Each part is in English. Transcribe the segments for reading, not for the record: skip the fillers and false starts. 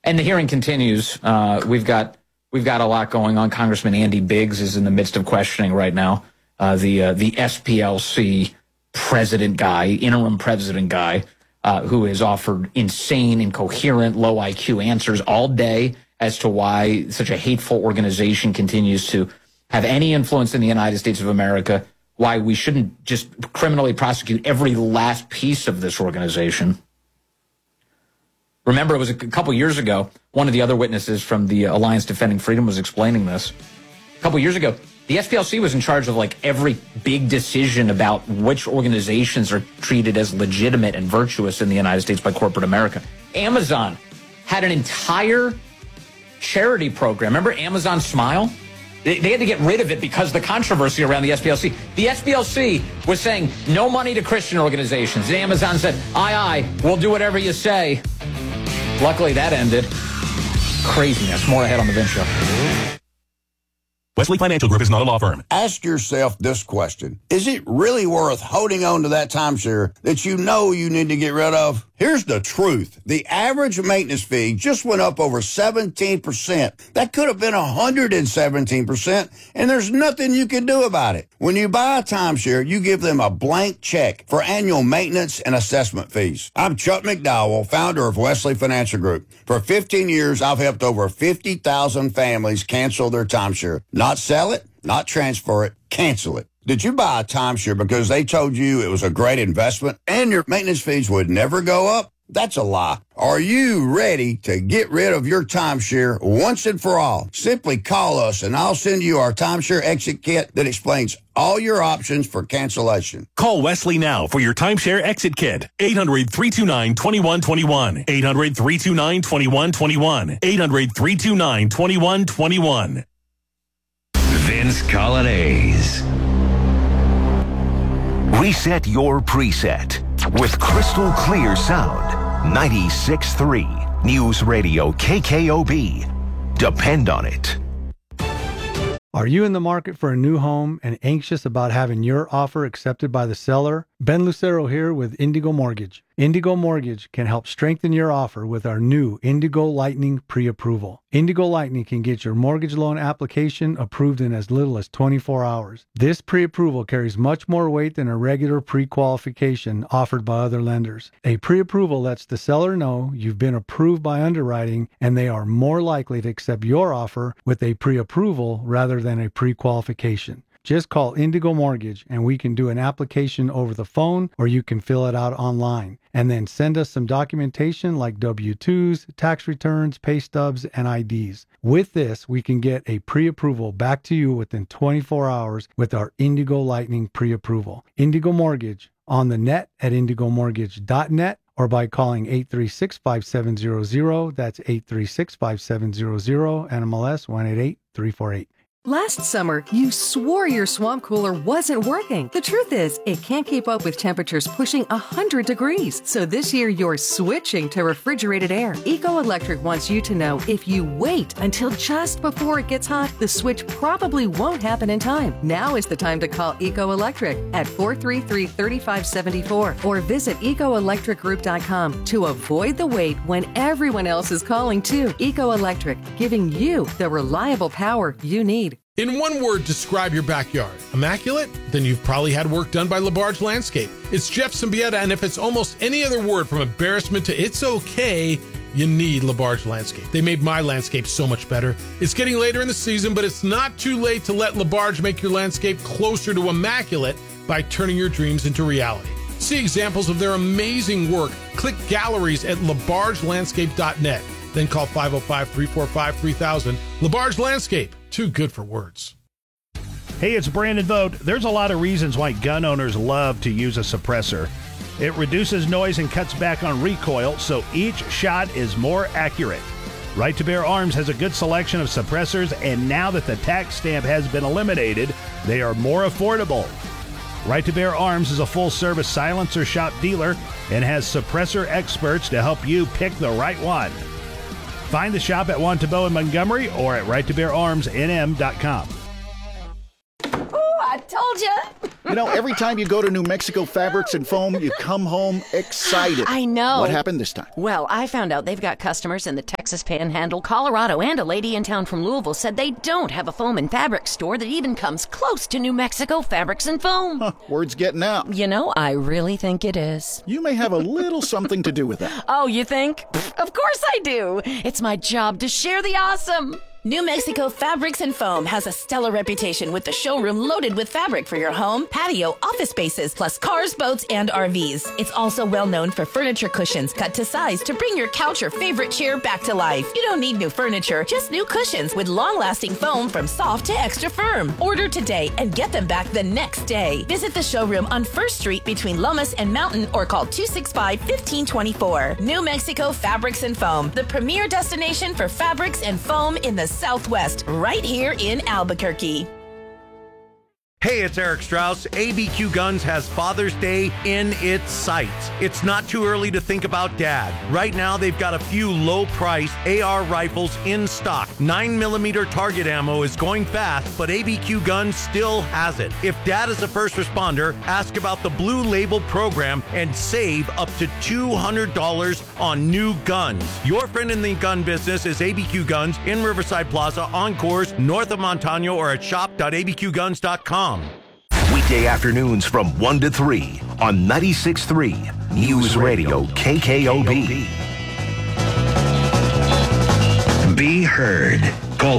And the hearing continues. We've got a lot going on. Congressman Andy Biggs is in the midst of questioning right now. The SPLC interim president guy, who has offered insane, incoherent, low IQ answers all day as to why such a hateful organization continues to have any influence in the United States of America, why we shouldn't just criminally prosecute every last piece of this organization. Remember, it was a couple years ago, one of the other witnesses from the Alliance Defending Freedom was explaining this. A couple years ago, the SPLC was in charge of like every big decision about which organizations are treated as legitimate and virtuous in the United States by corporate America. Amazon had an entire charity program. Remember Amazon Smile? They had to get rid of it because of the controversy around the SPLC. The SPLC was saying no money to Christian organizations. And Amazon said, aye, we'll do whatever you say. Luckily, that ended. Craziness. More ahead on the Vince Show. Wesley Financial Group is not a law firm. Ask yourself this question. Is it really worth holding on to that timeshare that you know you need to get rid of? Here's the truth. The average maintenance fee just went up over 17%. That could have been 117%, and there's nothing you can do about it. When you buy a timeshare, you give them a blank check for annual maintenance and assessment fees. I'm Chuck McDowell, founder of Wesley Financial Group. For 15 years, I've helped over 50,000 families cancel their timeshare. Not sell it, not transfer it, cancel it. Did you buy a timeshare because they told you it was a great investment and your maintenance fees would never go up? That's a lie. Are you ready to get rid of your timeshare once and for all? Simply call us and I'll send you our timeshare exit kit that explains all your options for cancellation. Call Wesley now for your timeshare exit kit. 800-329-2121. 800-329-2121. 800-329-2121. Vince Colonnese. Reset your preset with crystal clear sound. 96.3 News Radio KKOB. Depend on it. Are you in the market for a new home and anxious about having your offer accepted by the seller? Ben Lucero here with Indigo Mortgage. Indigo Mortgage can help strengthen your offer with our new Indigo Lightning pre-approval. Indigo Lightning can get your mortgage loan application approved in as little as 24 hours. This pre-approval carries much more weight than a regular pre-qualification offered by other lenders. A pre-approval lets the seller know you've been approved by underwriting and they are more likely to accept your offer with a pre-approval rather than a pre-qualification. Just call Indigo Mortgage and we can do an application over the phone or you can fill it out online. And then send us some documentation like W-2s, tax returns, pay stubs, and IDs. With this, we can get a pre-approval back to you within 24 hours with our Indigo Lightning pre-approval. Indigo Mortgage on the net at indigomortgage.net or by calling 836-5700. That's 836-5700, NMLS 188348. Last summer, you swore your swamp cooler wasn't working. The truth is, it can't keep up with temperatures pushing 100 degrees. So this year, you're switching to refrigerated air. Eco Electric wants you to know if you wait until just before it gets hot, the switch probably won't happen in time. Now is the time to call Eco Electric at 433-3574 or visit ecoelectricgroup.com to avoid the wait when everyone else is calling too. Eco Electric, giving you the reliable power you need. In one word, describe your backyard. Immaculate? Then you've probably had work done by LaBarge Landscape. It's Jeff Symbieta, and if it's almost any other word from embarrassment to it's okay, you need LaBarge Landscape. They made my landscape so much better. It's getting later in the season, but it's not too late to let LaBarge make your landscape closer to immaculate by turning your dreams into reality. See examples of their amazing work. Click galleries at labargelandscape.net. Then call 505-345-3000. LaBarge Landscape. Too good for words. Hey, it's Brandon Vogt. There's a lot of reasons why gun owners love to use a suppressor. It reduces noise and cuts back on recoil, so each shot is more accurate. Right to Bear Arms has a good selection of suppressors, and now that the tax stamp has been eliminated, they are more affordable. Right to Bear Arms is a full-service silencer shop dealer and has suppressor experts to help you pick the right one. Find the shop at Wantabo in Montgomery or at righttobeararmsnm.com. Oh, I told you. You know, every time you go to New Mexico Fabrics and Foam, you come home excited. I know. What happened this time? Well, I found out they've got customers in the Texas Panhandle, Colorado, and a lady in town from Louisville said they don't have a foam and fabric store that even comes close to New Mexico Fabrics and Foam. Huh, word's getting out. You know, I really think it is. You may have a little something to do with that. Oh, you think? Pfft, of course I do. It's my job to share the awesome. New Mexico Fabrics and Foam has a stellar reputation with the showroom loaded with fabric for your home, patio, office spaces, plus cars, boats, and RVs. It's also well known for furniture cushions cut to size to bring your couch or favorite chair back to life. You don't need new furniture, just new cushions with long-lasting foam from soft to extra firm. Order today and get them back the next day. Visit the showroom on 1st Street between Lomas and Mountain or call 265-1524. New Mexico Fabrics and Foam, the premier destination for fabrics and foam in the Southwest, right here in Albuquerque. Hey, it's Eric Strauss. ABQ Guns has Father's Day in its sights. It's not too early to think about Dad. Right now, they've got a few low-priced AR rifles in stock. 9mm target ammo is going fast, but ABQ Guns still has it. If Dad is a first responder, ask about the Blue Label program and save up to $200 on new guns. Your friend in the gun business is ABQ Guns in Riverside Plaza, Encores, north of Montano, or at shop.abqguns.com. Weekday afternoons from 1 to 3 on 96.3 News Radio KKOB. Be heard. Call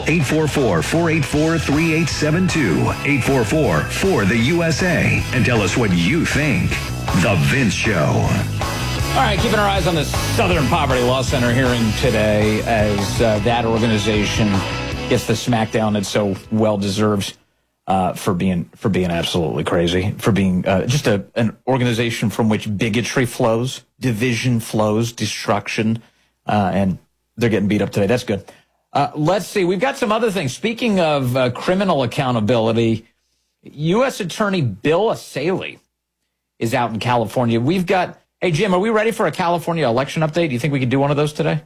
844-484-3872, 844-4-the-USA, and tell us what you think. The Vince Show. All right, keeping our eyes on the Southern Poverty Law Center hearing today as that organization gets the smackdown it so well deserves. For being absolutely crazy, for being just an organization from which bigotry flows, division flows, destruction, and they're getting beat up today. That's good. Let's see. We've got some other things. Speaking of criminal accountability, U.S. Attorney Bill Asaley is out in California. We've got, hey, Jim, are we ready for a California election update? Do you think we could do one of those today?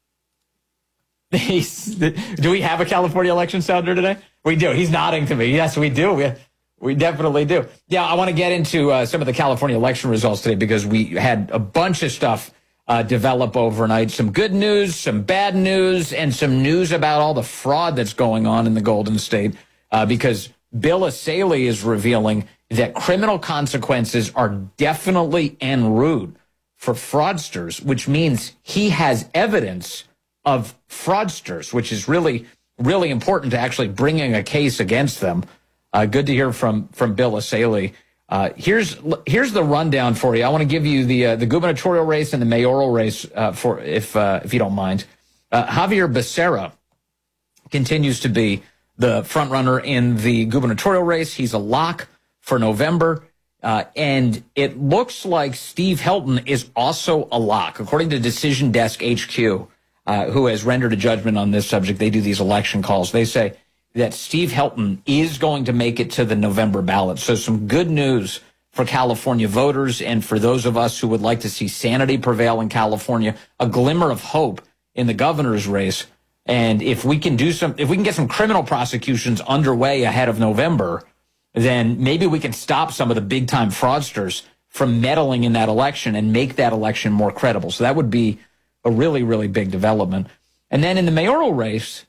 Do we have a California election sounder today? We do. He's nodding to me. Yes, we do. We definitely do. Yeah, I want to get into some of the California election results today because we had a bunch of stuff develop overnight. Some good news, some bad news, and some news about all the fraud that's going on in the Golden State because Bill Asaley is revealing that criminal consequences are definitely en route for fraudsters, which means he has evidence of fraudsters, which is really, really important to actually bringing a case against them. Good to hear from Bill Asaley. Here's the rundown for you. I want to give you the gubernatorial race and the mayoral race for if you don't mind. Javier Becerra continues to be the front runner in the gubernatorial race. He's a lock for November. And it looks like Steve Helton is also a lock, according to Decision Desk HQ. Who has rendered a judgment on this subject. They do these election calls. They say that Steve Helton is going to make it to the November ballot. So some good news for California voters and for those of us who would like to see sanity prevail in California, a glimmer of hope in the governor's race. And if we can get some criminal prosecutions underway ahead of November, then maybe we can stop some of the big time fraudsters from meddling in that election and make that election more credible. So that would be a really, really big development. And then in the mayoral race,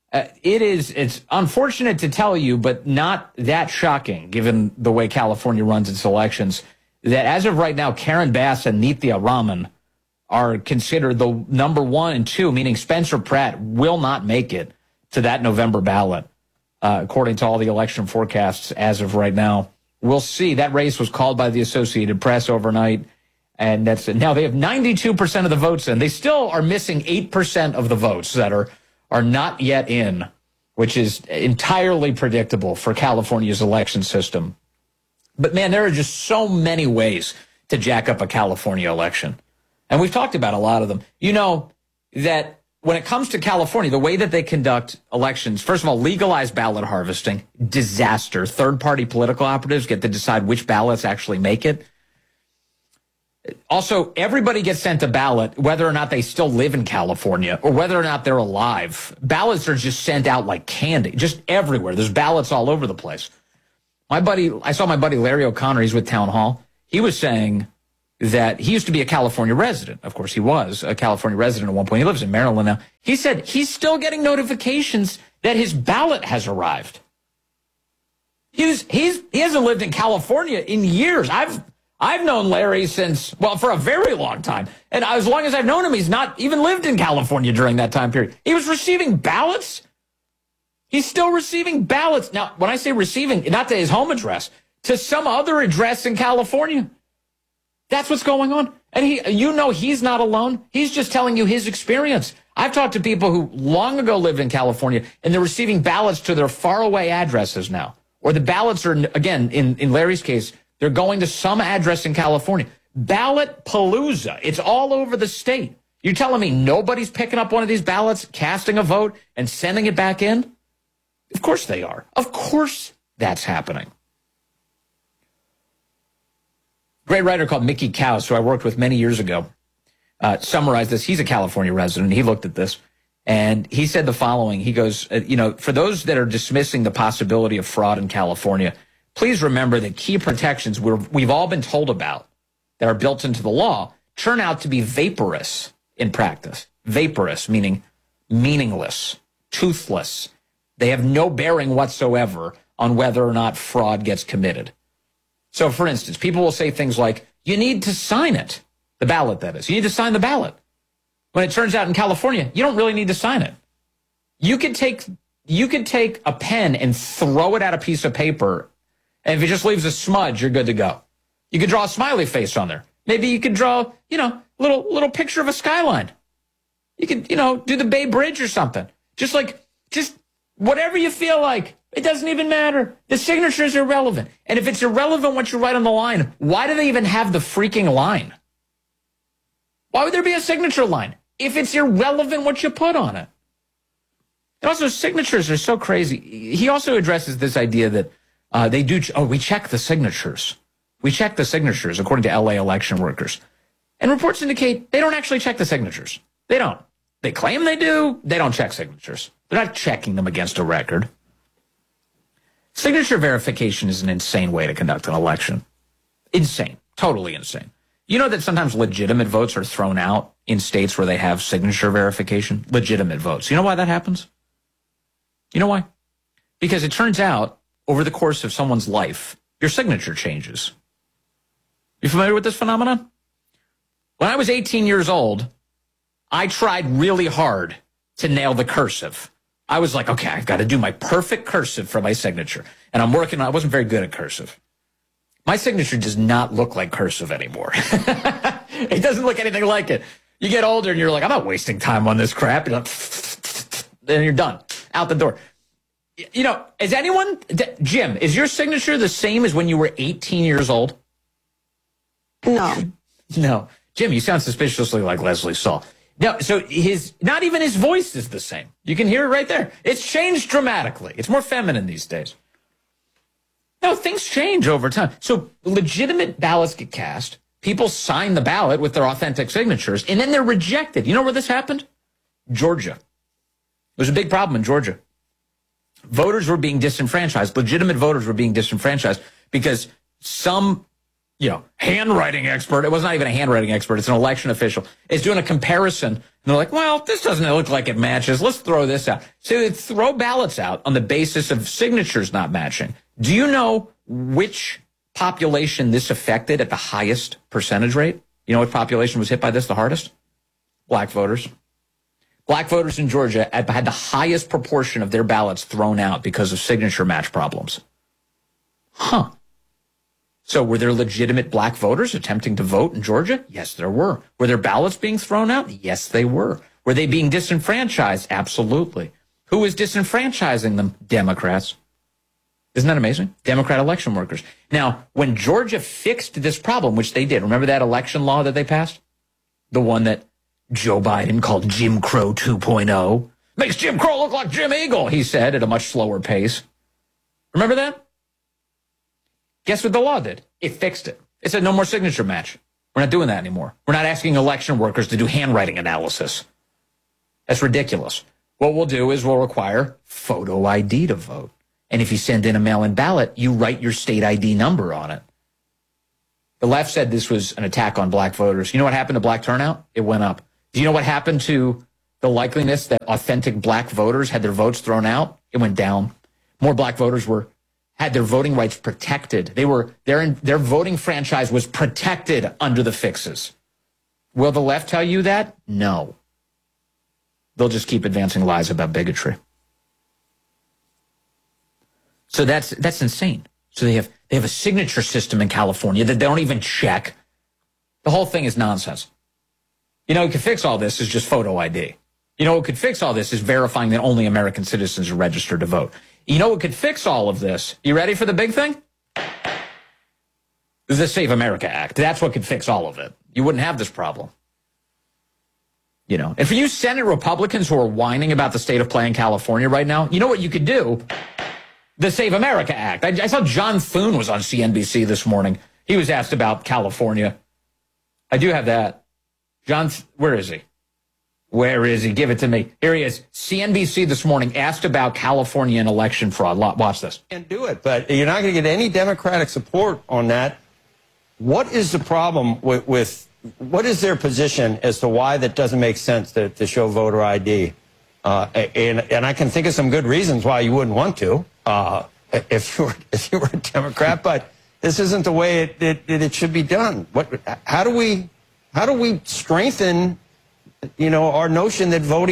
it's unfortunate to tell you, but not that shocking, given the way California runs its elections, that as of right now, Karen Bass and Nithya Raman are considered the number 1 and 2, meaning Spencer Pratt will not make it to that November ballot, according to all the election forecasts as of right now. We'll see. That race was called by the Associated Press overnight. And that's it. Now they have 92% of the votes in. They still are missing 8% of the votes that are not yet in, which is entirely predictable for California's election system. But man, there are just so many ways to jack up a California election. And we've talked about a lot of them. You know that when it comes to California, the way that they conduct elections, first of all, legalized ballot harvesting, disaster. Third-party political operatives get to decide which ballots actually make it. Also, everybody gets sent a ballot, whether or not they still live in California or whether or not they're alive. Ballots are just sent out like candy, just everywhere. There's ballots all over the place. I saw my buddy Larry O'Connor, he's with Town Hall. He was saying that he used to be a California resident. Of course, he was a California resident at one point. He lives in Maryland now. He said he's still getting notifications that his ballot has arrived. He hasn't lived in California in years. I've known Larry for a very long time. And as long as I've known him, he's not even lived in California during that time period. He was receiving ballots. He's still receiving ballots. Now, when I say receiving, not to his home address, to some other address in California. That's what's going on. And he's not alone. He's just telling you his experience. I've talked to people who long ago lived in California, and they're receiving ballots to their faraway addresses now. Or the ballots are, again, in Larry's case, they're going to some address in California. Ballot palooza. It's all over the state. You're telling me nobody's picking up one of these ballots, casting a vote, and sending it back in? Of course they are. Of course that's happening. Great writer called Mickey Kaus, who I worked with many years ago, summarized this. He's a California resident. He looked at this, and he said the following. He goes, for those that are dismissing the possibility of fraud in California, please remember that key protections we've all been told about that are built into the law turn out to be vaporous in practice. Vaporous, meaning meaningless, toothless. They have no bearing whatsoever on whether or not fraud gets committed. So, for instance, people will say things like, you need to sign it, the ballot, that is. You need to sign the ballot. When it turns out in California, you don't really need to sign it. You could take a pen and throw it at a piece of paper, and if it just leaves a smudge, you're good to go. You could draw a smiley face on there. Maybe you could draw, little picture of a skyline. You could, do the Bay Bridge or something. Just whatever you feel like. It doesn't even matter. The signature is irrelevant. And if it's irrelevant what you write on the line, why do they even have the freaking line? Why would there be a signature line if it's irrelevant what you put on it? And also, signatures are so crazy. He also addresses this idea that we check the signatures. We check the signatures, according to LA election workers. And reports indicate they don't actually check the signatures. They don't. They claim they do. They don't check signatures. They're not checking them against a record. Signature verification is an insane way to conduct an election. Insane. Totally insane. You know that sometimes legitimate votes are thrown out in states where they have signature verification? Legitimate votes. You know why that happens? You know why? Because it turns out, over the course of someone's life, your signature changes. You familiar with this phenomenon? When I was 18 years old, I tried really hard to nail the cursive. I was like, okay, I've got to do my perfect cursive for my signature. And I'm working on it. I wasn't very good at cursive. My signature does not look like cursive anymore. It doesn't look anything like it. You get older and you're like, I'm not wasting time on this crap. You're like, then you're done. Out the door. Jim, is your signature the same as when you were 18 years old? No. Jim, you sound suspiciously like Leslie Saul. No, so not even his voice is the same. You can hear it right there. It's changed dramatically. It's more feminine these days. No, things change over time. So legitimate ballots get cast. People sign the ballot with their authentic signatures, and then they're rejected. You know where this happened? Georgia. It was a big problem in Georgia. Voters were being disenfranchised. Legitimate voters were being disenfranchised because some handwriting expert, it was not even a handwriting expert, it's an election official, is doing a comparison. And they're like, well, this doesn't look like it matches. Let's throw this out. So they throw ballots out on the basis of signatures not matching. Do you know which population this affected at the highest percentage rate? You know what population was hit by this the hardest? Black voters. Black voters in Georgia had the highest proportion of their ballots thrown out because of signature match problems. Huh. So were there legitimate black voters attempting to vote in Georgia? Yes, there were. Were their ballots being thrown out? Yes, they were. Were they being disenfranchised? Absolutely. Who was disenfranchising them? Democrats. Isn't that amazing? Democrat election workers. Now, when Georgia fixed this problem, which they did, remember that election law that they passed? The one that Joe Biden called Jim Crow 2.0. Makes Jim Crow look like Jim Eagle, he said at a much slower pace. Remember that? Guess what the law did? It fixed it. It said no more signature match. We're not doing that anymore. We're not asking election workers to do handwriting analysis. That's ridiculous. What we'll do is we'll require photo ID to vote. And if you send in a mail-in ballot, you write your state ID number on it. The left said this was an attack on black voters. You know what happened to black turnout? It went up. Do you know what happened to the likeliness that authentic black voters had their votes thrown out? It went down. More black voters had their voting rights protected. Their voting franchise was protected under the fixes. Will the left tell you that? No. They'll just keep advancing lies about bigotry. So that's insane. So they have a signature system in California that they don't even check. The whole thing is nonsense. You know, what could fix all this is just photo ID. You know, what could fix all this is verifying that only American citizens are registered to vote. You know what could fix all of this? You ready for the big thing? The Save America Act. That's what could fix all of it. You wouldn't have this problem. You know, and for you Senate Republicans who are whining about the state of play in California right now, you know what you could do? The Save America Act. I saw John Thune was on CNBC this morning. He was asked about California. I do have that. John, where is he? Where is he? Give it to me. Here he is. CNBC this morning asked about California and election fraud. Watch this. Can't do it, but you're not going to get any Democratic support on that. What is the problem with what is their position as to why that doesn't make sense to show voter ID? And I can think of some good reasons why you wouldn't want to if you were a Democrat, but this isn't the way it should be done. How do we strengthen, you know, our notion that voting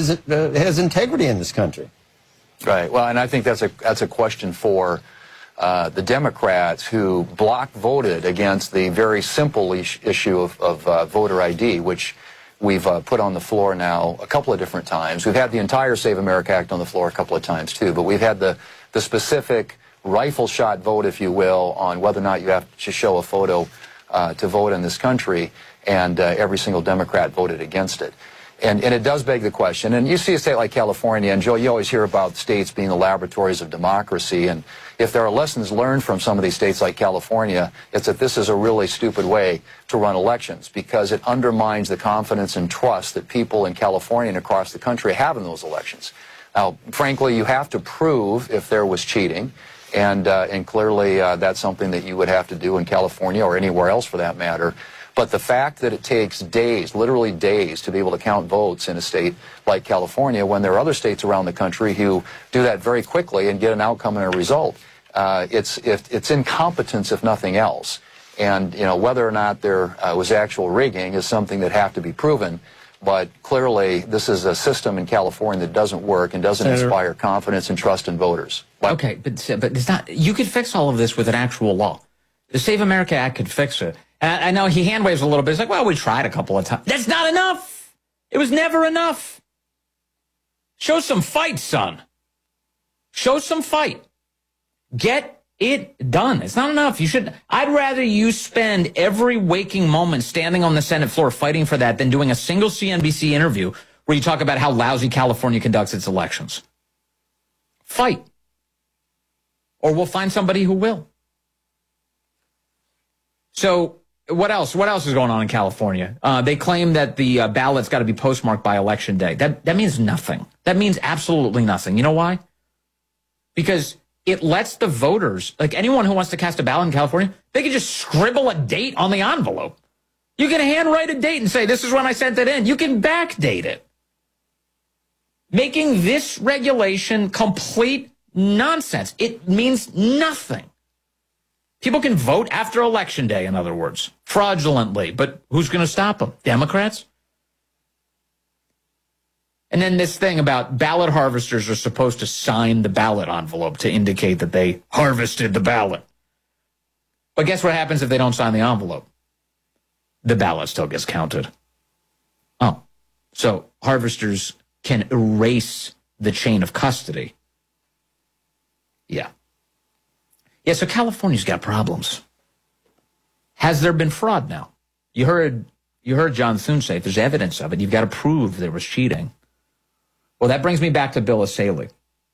has integrity in this country? Right. Well, and I think that's a question for the Democrats who block voted against the very simple issue of voter ID, which we've put on the floor now a couple of different times. We've had the entire Save America Act on the floor a couple of times, too, but we've had the specific rifle shot vote, if you will, on whether or not you have to show a photo to vote in this country, and every single Democrat voted against it. And it does beg the question, and you see a state like California, and Joe, you always hear about states being the laboratories of democracy, and if there are lessons learned from some of these states like California, it's that this is a really stupid way to run elections because it undermines the confidence and trust that people in California and across the country have in those elections. Now, frankly, you have to prove if there was cheating, and clearly that's something that you would have to do in California or anywhere else for that matter. But the fact that it takes days, literally days, to be able to count votes in a state like California when there are other states around the country who do that very quickly and get an outcome and a result, it's incompetence if nothing else. And, you know, whether or not there was actual rigging is something that have to be proven. But clearly, this is a system in California that doesn't work and doesn't inspire confidence and trust in voters. Okay, but it's not. You could fix all of this with an actual law. The Save America Act could fix it. I know he hand waves a little bit. It's like, well, we tried a couple of times. That's not enough. It was never enough. Show some fight, son. Show some fight. Get it done. It's not enough. I'd rather you spend every waking moment standing on the Senate floor fighting for that than doing a single CNBC interview where you talk about how lousy California conducts its elections. Fight. Or we'll find somebody who will. So what else? What else is going on in California? They claim that the ballot's got to be postmarked by Election Day. That means nothing. That means absolutely nothing. You know why? Because it lets the voters, like anyone who wants to cast a ballot in California, they can just scribble a date on the envelope. You can handwrite a date and say, this is when I sent it in. You can backdate it. Making this regulation complete nonsense. It means nothing. People can vote after Election Day, in other words, fraudulently. But who's going to stop them? Democrats? And then this thing about ballot harvesters are supposed to sign the ballot envelope to indicate that they harvested the ballot. But guess what happens if they don't sign the envelope? The ballot still gets counted. Oh, so harvesters can erase the chain of custody. Yeah. Yeah, so California's got problems. Has there been fraud now? You heard John Thune say if there's evidence of it, you've got to prove there was cheating. Well, that brings me back to Bill Essayli.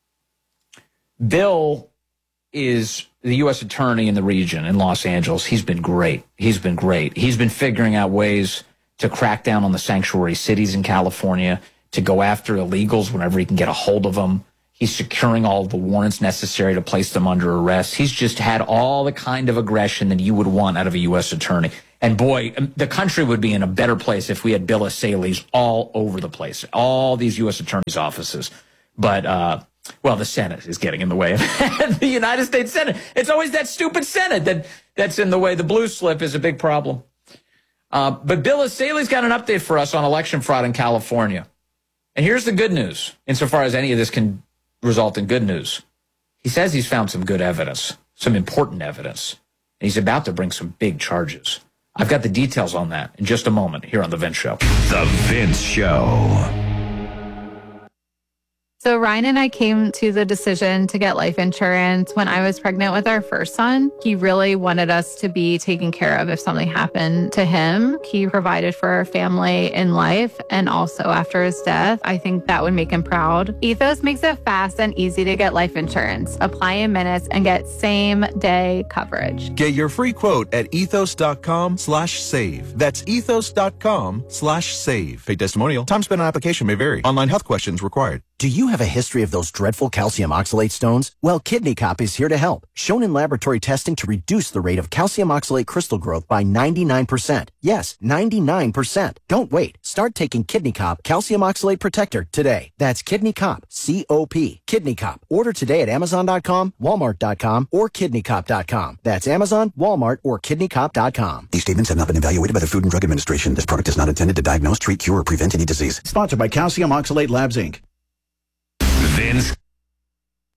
Bill is the U.S. attorney in the region in Los Angeles. He's been great. He's been figuring out ways to crack down on the sanctuary cities in California, to go after illegals whenever he can get a hold of them. He's securing all the warrants necessary to place them under arrest. He's just had all the kind of aggression that you would want out of a U.S. attorney. And boy, the country would be in a better place if we had Bill Saleys all over the place, all these U.S. attorneys' offices. But, well, the Senate is getting in the way of the United States Senate. It's always that stupid Senate that's in the way. The blue slip is a big problem. But Bill Saleys got an update for us on election fraud in California. And here's the good news, insofar as any of this can result in good news. He says he's found some good evidence, some important evidence, and he's about to bring some big charges. I've got the details on that in just a moment here on The Vince Show. The Vince Show. So Ryan and I came to the decision to get life insurance when I was pregnant with our first son. He really wanted us to be taken care of if something happened to him. He provided for our family in life and also after his death. I think that would make him proud. Ethos makes it fast and easy to get life insurance. Apply in minutes and get same-day coverage. Get your free quote at ethos.com/save. That's ethos.com/save. Paid testimonial. Time spent on application may vary. Online health questions required. Do you have a history of those dreadful calcium oxalate stones? Well, Kidney Cop is here to help. Shown in laboratory testing to reduce the rate of calcium oxalate crystal growth by 99%. Yes, 99%. Don't wait. Start taking Kidney Cop Calcium Oxalate Protector today. That's Kidney Cop, C-O-P. Kidney Cop. Order today at Amazon.com, Walmart.com, or KidneyCop.com. That's Amazon, Walmart, or KidneyCop.com. These statements have not been evaluated by the Food and Drug Administration. This product is not intended to diagnose, treat, cure, or prevent any disease. Sponsored by Calcium Oxalate Labs, Inc. Vince